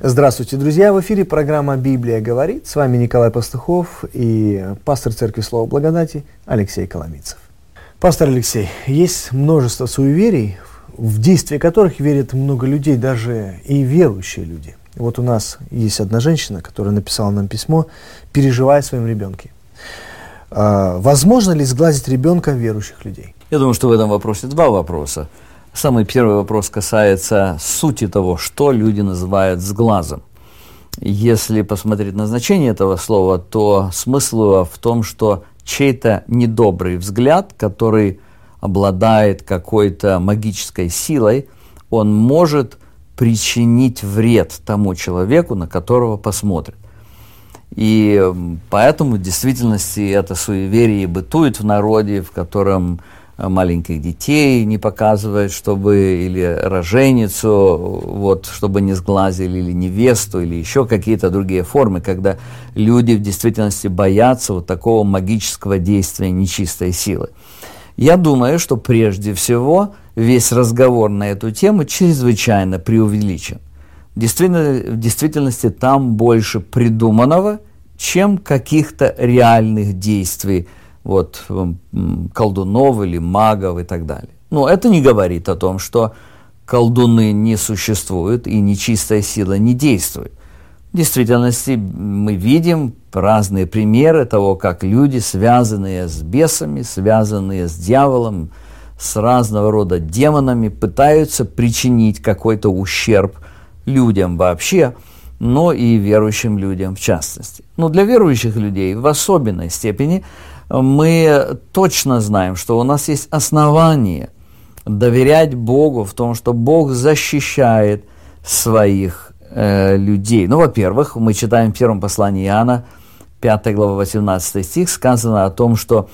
Здравствуйте, друзья! В эфире программа «Библия говорит». С вами Николай Пастухов и пастор Церкви Слова Благодати Алексей Коломийцев. Пастор Алексей, есть множество суеверий, в действие которых верят много людей, даже и верующие люди. Вот у нас есть одна женщина, которая написала нам письмо, переживая о своем ребенке. Возможно ли сглазить ребенка верующих людей? Я думаю, что в этом вопросе два вопроса. Самый первый вопрос касается сути того, что люди называют сглазом. Если посмотреть на значение этого слова, то смысл его в том, что чей-то недобрый взгляд, который обладает какой-то магической силой, он может причинить вред тому человеку, на которого посмотрит. И поэтому в действительности это суеверие бытует в народе, в котором маленьких детей не показывают, чтобы или роженицу, вот, чтобы не сглазили, или невесту, или еще какие-то другие формы, когда люди в действительности боятся вот такого магического действия нечистой силы. Я думаю, что прежде всего весь разговор на эту тему чрезвычайно преувеличен. В действительности там больше придуманного, чем каких-то реальных действий, вот, колдунов или магов и так далее. Но это не говорит о том, что колдуны не существуют и нечистая сила не действует. В действительности мы видим разные примеры того, как люди, связанные с бесами, связанные с дьяволом, с разного рода демонами, пытаются причинить какой-то ущерб людям вообще, но и верующим людям в частности. Но для верующих людей в особенной степени мы точно знаем, что у нас есть основания доверять Богу в том, что Бог защищает своих людей. Ну, во-первых, мы читаем в первом послании Иоанна, 5 глава, 18 стих, сказано о том, что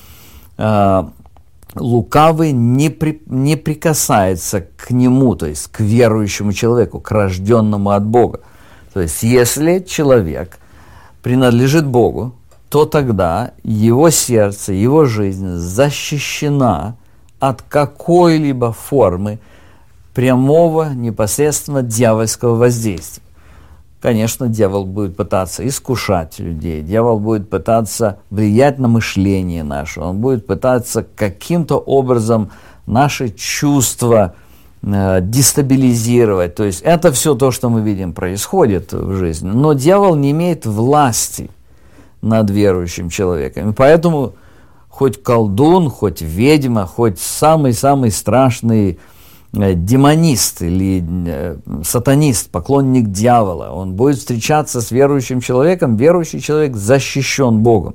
лукавый не прикасается к нему, то есть к верующему человеку, к рожденному от Бога. То есть если человек принадлежит Богу, то тогда его сердце, его жизнь защищена от какой-либо формы прямого, непосредственно дьявольского воздействия. Конечно, дьявол будет пытаться искушать людей, дьявол будет пытаться влиять на мышление наше, он будет пытаться каким-то образом наши чувства дестабилизировать. То есть это все то, что мы видим, происходит в жизни. Но дьявол не имеет власти над верующим человеком. И поэтому хоть колдун, хоть ведьма, хоть самый-самый страшный демонист или сатанист, поклонник дьявола, он будет встречаться с верующим человеком, верующий человек защищен Богом.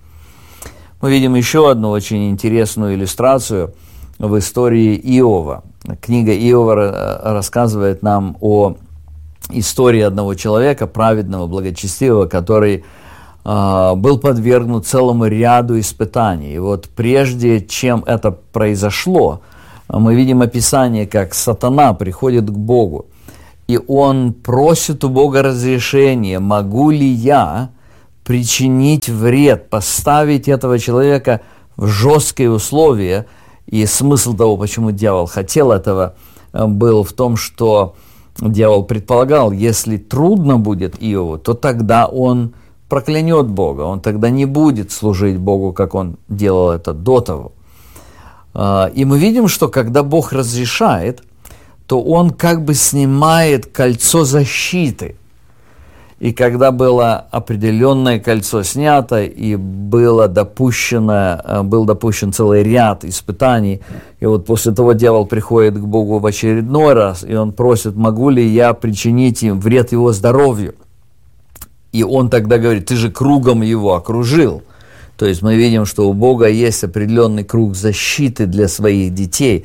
Мы видим еще одну очень интересную иллюстрацию в истории Иова. Книга Иова рассказывает нам о истории одного человека, праведного, благочестивого, который был подвергнут целому ряду испытаний. И вот прежде чем это произошло, мы видим описание, как сатана приходит к Богу, и он просит у Бога разрешения, могу ли я причинить вред, поставить этого человека в жесткие условия. И смысл того, почему дьявол хотел этого, был в том, что дьявол предполагал, если трудно будет Иову, то тогда он проклянет Бога, он тогда не будет служить Богу, как он делал это до того. И мы видим, что когда Бог разрешает, то он как бы снимает кольцо защиты. И когда было определенное кольцо снято, и был допущен целый ряд испытаний, и вот после того дьявол приходит к Богу в очередной раз, и он просит, могу ли я причинить им вред его здоровью? И он тогда говорит, ты же кругом его окружил. То есть мы видим, что у Бога есть определенный круг защиты для своих детей.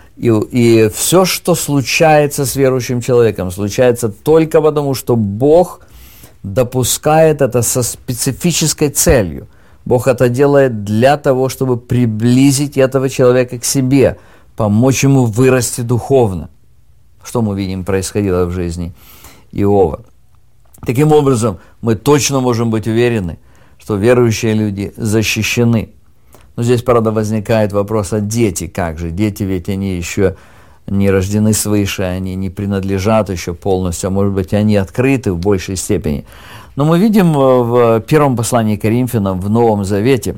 И все, что случается с верующим человеком, случается только потому, что Бог допускает это со специфической целью. Бог это делает для того, чтобы приблизить этого человека к себе, помочь ему вырасти духовно. Что мы видим происходило в жизни Иова. Таким образом, мы точно можем быть уверены, что верующие люди защищены. Но здесь, правда, возникает вопрос, а дети как же? Дети ведь они еще не рождены свыше, они не принадлежат еще полностью, а может быть, они открыты в большей степени. Но мы видим в первом послании к Коринфянам в Новом Завете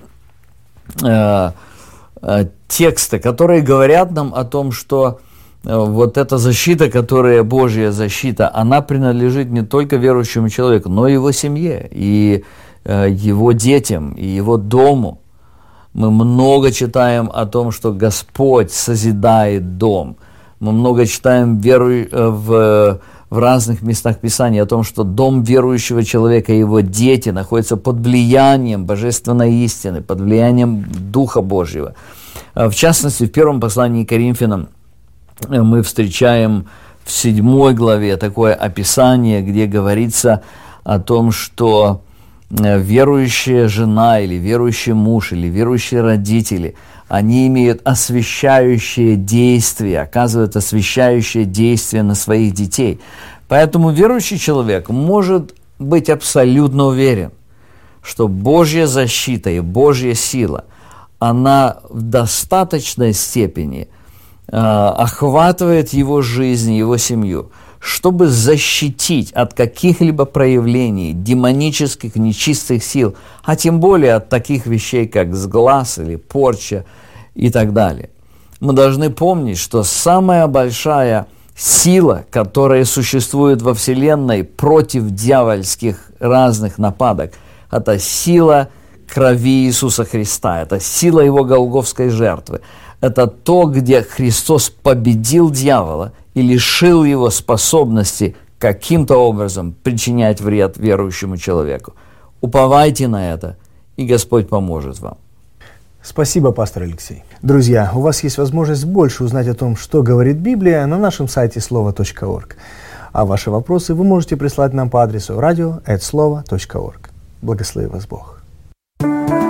тексты, которые говорят нам о том, что вот эта защита, которая Божья защита, она принадлежит не только верующему человеку, но и его семье, и его детям, и его дому. Мы много читаем о том, что Господь созидает дом. Мы много читаем в разных местах Писания о том, что дом верующего человека и его дети находятся под влиянием божественной истины, под влиянием Духа Божьего. В частности, в первом послании к Коринфянам мы встречаем в 7 главе такое описание, где говорится о том, что верующая жена или верующий муж или верующие родители, они имеют освящающее действие, оказывают освящающее действие на своих детей. Поэтому верующий человек может быть абсолютно уверен, что Божья защита и Божья сила, она в достаточной степени охватывает его жизнь, его семью, чтобы защитить от каких-либо проявлений демонических, нечистых сил, а тем более от таких вещей, как сглаз или порча и так далее. Мы должны помнить, что самая большая сила, которая существует во Вселенной против дьявольских разных нападок, это сила крови Иисуса Христа, это сила Его голгофской жертвы. Это то, где Христос победил дьявола и лишил его способности каким-то образом причинять вред верующему человеку. Уповайте на это, и Господь поможет вам. Спасибо, пастор Алексей. Друзья, у вас есть возможность больше узнать о том, что говорит Библия, на нашем сайте слово.орг. А ваши вопросы вы можете прислать нам по адресу radio@slovo.org. Благослови вас Бог.